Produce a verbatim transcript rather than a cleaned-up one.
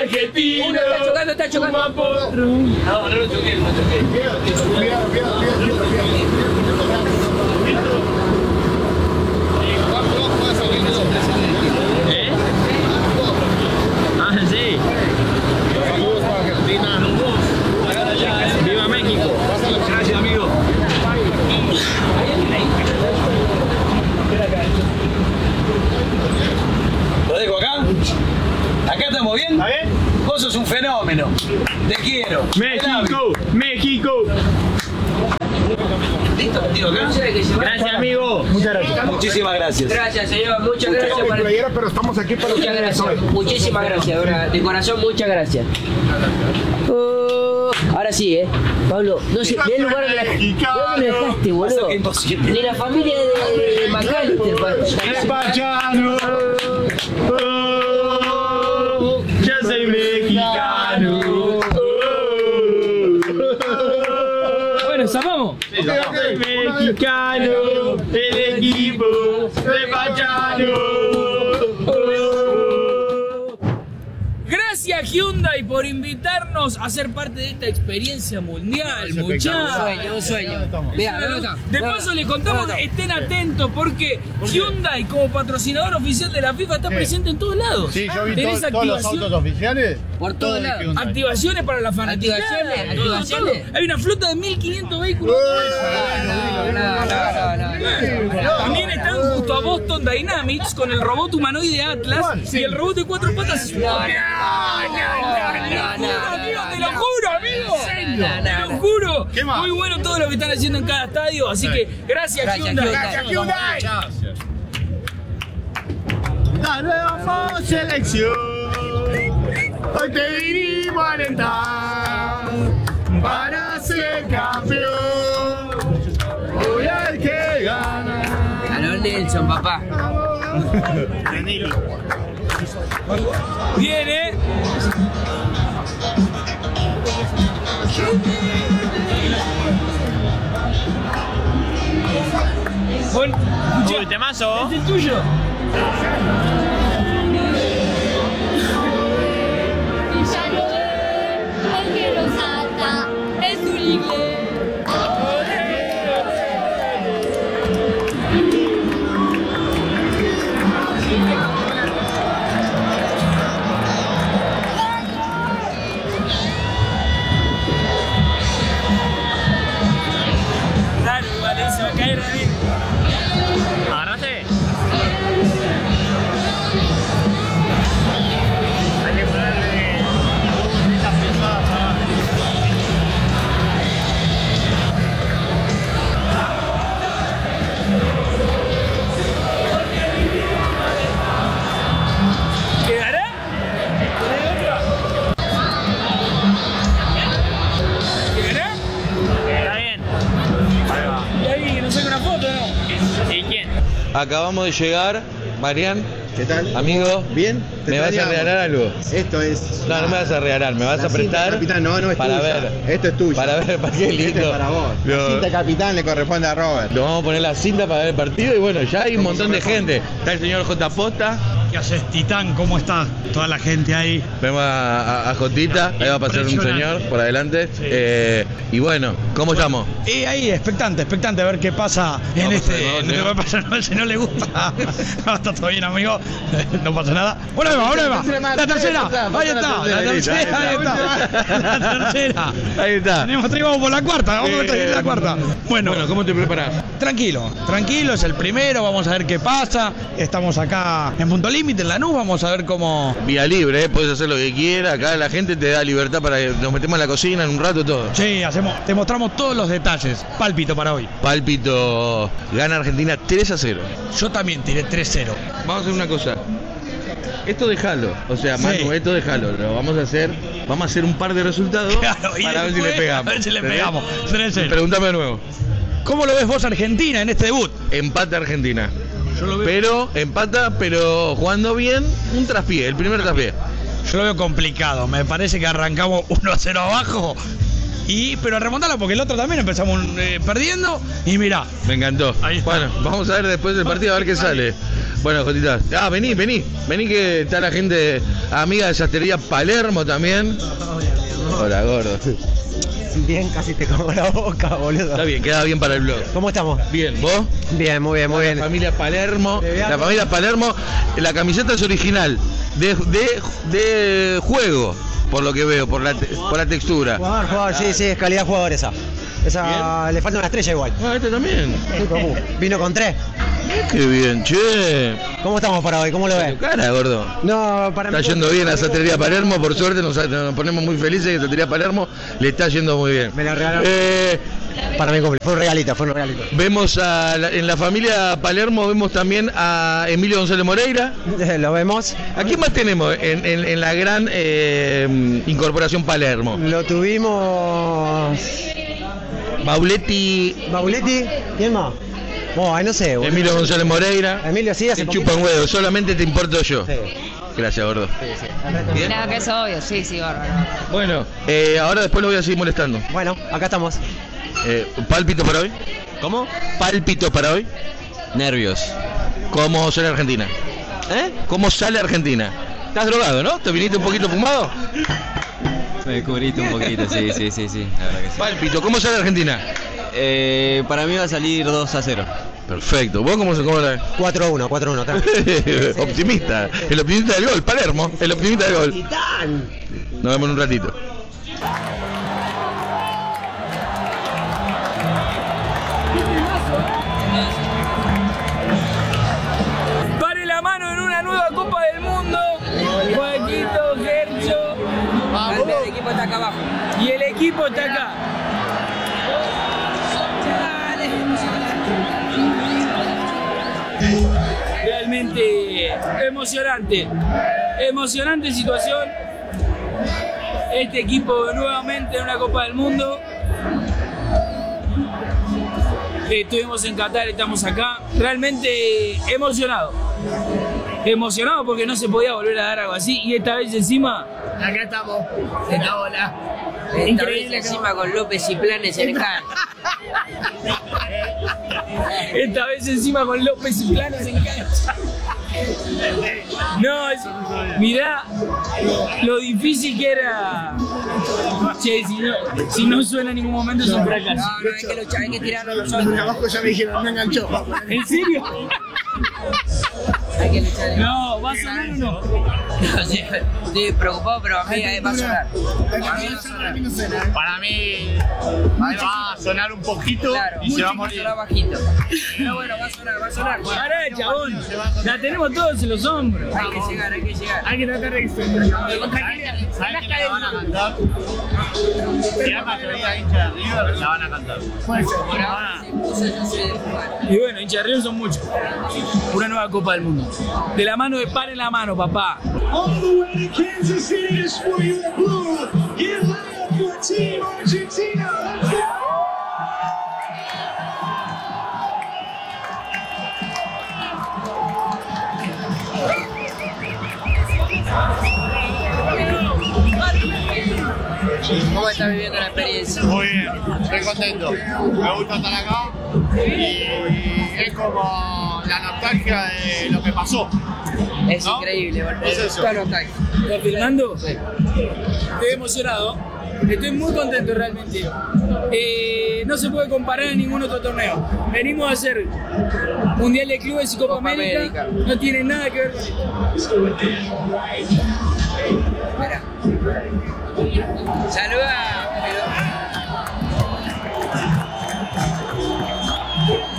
argentino. Uno está chocando, está chocando. No, no lo choqué, no lo choqué. ¿Eh? Ah, sí. Saludos para Argentina. ¡Viva México! Gracias, amigo. ¿Lo dejo acá? ¿Acá estamos bien? ¿Está bien? Vos sos un fenómeno. Te quiero. México, México. ¿Listo? ¿Tiro acá? Gracias, amigo. Muchas gracias. Muchísimas gracias. Gracias, señor. Muchas gracias por el... Playera, pero estamos aquí para Muchas gracias. Muchísimas gracias, ¿verdad? De corazón, muchas gracias. Uh, ahora sí, ¿eh? Pablo, no sé, ve el lugar de la... ¿Dónde lo dejaste, boludo? Es imposible. De la familia de McAllister, El Pachano. Oh, yo soy mexicano. Bueno, zapamos. Mexicano, el equipo de Pachano. Gracias Hyundai por invitarnos a ser parte de esta experiencia mundial, Un muchachos. sueño, un sueño. Mira, me gusta. De paso le contamos, estén atentos porque Hyundai como patrocinador oficial de la FIFA está presente en todos lados. Sí, yo vi Tenés to- todos los activación- autos oficiales. Por todos de lados. Hyundai. Activaciones para la fanaticada. Activaciones, todo, activaciones. todo. Hay una flota de mil quinientos vehículos. No, no, no, no, no. También están junto a Boston Dynamics con el robot humanoide Atlas y el robot de cuatro patas. No, no, no, no, Te lo juro, amigo. no, Te no. lo juro. ¿Qué más? Muy bueno todo lo que están haciendo en cada estadio. Así que gracias, Gracias, Hyundai. Hyundai. Gracias, Hyundai. La nueva selección. Hoy te vinimos a alentar para ser campeón. Hoy hay que ganar. Ganó Nelson, papá. Viene. Bon, Uy, temazo. es el tuyo. El que lo salta es un inglés. Dale, vale, se va a caer ahí. ¿Agarraste? Hay que ponerle esta pesada. ¿Quedará? ¿Quedará? Está bien. ¿Y ahí que nos saque una foto, no? ¿Y quién? Acabamos de llegar, Marian, ¿Qué tal? amigo. ¿Bien? ¿Te ¿Me vas a extrañamos? regalar algo? Esto es... No, no me vas a regalar, me vas La a prestar. cinta capitán, no, no es para tuya. ver. Esto es tuyo. Para ver, para qué lindo. Este es para vos. Lo- La cinta capitán le corresponde a Robert. Lo vamos a poner la cinta para ver el partido y bueno, ya hay un Como montón de corresponde. gente. Está el señor J. Posta, ¿Qué haces, Titán? ¿Cómo está toda la gente ahí? vemos a, a- a Jotita, ahí va a pasar un Impresionante. señor por adelante. Eh, y bueno, ¿cómo estamos? Y ahí, expectante, expectante a ver qué pasa en Vamos a este. ver, vamos a No te ver. va a pasar nada si no le gusta. No, está todo bien, amigo. No pasa nada. Una va, una va. La tercera. Ahí está. La tercera, ahí está. La tercera. Ahí está. Tenemos tres, vamos por la cuarta. Vamos a meter la cuarta. Bueno, Bueno, ¿cómo te preparás? tranquilo, tranquilo, es el primero. Vamos a ver qué pasa. Estamos acá en Punto Límite, en Lanús. Vamos a ver cómo. Vía libre, ¿eh? Puedes hacer lo que quieras. Acá la gente te da libertad para que nos metemos en la cocina en un rato todo. Sí, hacemos, te mostramos todos los detalles. Pálpito para hoy. Pálpito, gana Argentina tres a cero. Yo también tiré tres cero. Vamos a hacer una cosa. Esto déjalo, o sea, Sí. Manu, esto déjalo, lo vamos a hacer, vamos a hacer un par de resultados Claro, y para ver si después, le pegamos. a ver si le ¿Entendés? pegamos. tres cero. Pregúntame de nuevo. ¿Cómo lo ves vos, Argentina, en este debut? Empate Argentina. Yo lo veo, Pero empata, pero jugando bien, un traspié, el primer traspié. yo lo veo complicado. Me parece que arrancamos uno a cero abajo. Y, pero remontarlo porque el otro también empezamos eh, perdiendo. Y mirá, Me encantó. Ahí está. Bueno, vamos a ver después del partido a ver qué sale. Bueno, Jotita. Ah, vení, vení. Vení que está la gente amiga de Yastería Palermo también. Hola, gordo. Bien, casi te como la boca, boludo. Está bien, queda bien para el blog. ¿Cómo estamos? Bien, ¿vos? Bien, muy bien, muy bien. La familia Palermo. La familia Palermo. La camiseta es original. De, de, de juego, por lo que veo, por la, te, por la textura. Jugador, jugador, sí, sí, es calidad jugador esa. Esa bien. Le falta una estrella igual. Ah, este también. Vino con tres. Qué bien, che. ¿Cómo estamos para hoy? ¿Cómo lo ves? Cara, gordo. No, para Está mí yendo bien a Zatería Palermo, por suerte nos, nos ponemos muy felices que Zatería Palermo le está yendo muy bien. Me la regalaron. Eh, para mi cumple, fue un regalito, fue un regalito. Vemos a la, en la familia Palermo, vemos también a Emilio González Moreira. Lo vemos. ¿A quién más tenemos en, en, en la gran eh, incorporación Palermo? Lo tuvimos... Bauletti. Bauletti, ¿quién más? Oh, ay, no sé. Boludo. Emilio González Moreira. Emilio, sí, hace te chupa un huevo, solamente te importo yo. Sí. Gracias, gordo. Sí, sí. ¿Bien? Nada, que es obvio, sí, sí, bárbaro. Bueno, eh, ahora después lo voy a seguir molestando. Bueno, acá estamos. Eh, ¿Pálpito para hoy? ¿Cómo? ¿Pálpito para hoy? Nervios. ¿Cómo sale Argentina? ¿Eh? ¿Cómo sale Argentina? ¿Estás drogado, no? ¿Te viniste un poquito fumado? Me descubriste un poquito, sí, sí, sí, sí, la verdad que sí. Pálpito, ¿cómo sale Argentina? Eh, para mí va a salir dos a cero. Perfecto. ¿Vos cómo se cómo la cuatro a uno, cuatro a uno. Optimista. El optimista del gol, Palermo. El optimista del gol. Nos vemos en un ratito. Pare la mano en una nueva Copa del Mundo. Joaquito, Gercho. El equipo está acá abajo. Y el equipo está acá. Realmente emocionante. Emocionante situación. Este equipo nuevamente en una Copa del Mundo. Estuvimos en Qatar, estamos acá. Realmente emocionado. Emocionado porque no se podía volver a dar algo así. Y esta vez encima... Acá estamos, en la ola. Increíble encima con López y Planes en el can. Esta vez encima con López y Planes en cancha. No, es, mirá lo difícil que era. Che, si no, si no suena en ningún momento es un fracaso. No, no, hay que luchar, hay que tirarlo nosotros. Abajo ya me dijeron, me enganchó. ¿En serio? Hay que luchar. No, ¿va a sonar o no? No, sí, estoy preocupado, pero a mí va a sonar. Para mí va a sonar. Para mí va a sonar un poquito Claro, y se va a morir. sonar bajito. Pero bueno, va a sonar, va a sonar. Pará, chabón. La tenemos todos en los hombros. Hay que llegar, hay que llegar. Hay que tratar de que ¿Sabes que la van a cantar? Si la mayoría de hinchas de River la van a cantar. Puede ser. Por ahora se puso, yo soy de jugar. Y bueno, hinchas de River son muchos. Una nueva Copa del Mundo. De la mano de par en la mano, papá. All the way to Kansas City is for you in blue. Get loud for Team Argentina. Let's go. ¿Cómo estás viviendo la experiencia? Muy bien, estoy contento. Me gusta estar acá y es como la nostalgia de lo que pasó. Es ¿no? increíble, boludo. Es eso. Toda nostalgia. ¿Estás filmando? Sí. Estoy emocionado. Estoy muy contento realmente. Eh, no se puede comparar en ningún otro torneo. Venimos a hacer Mundial de Clubes y Copa, Copa América. América. No tiene nada que ver con esto. Mira. Saluda. Pero...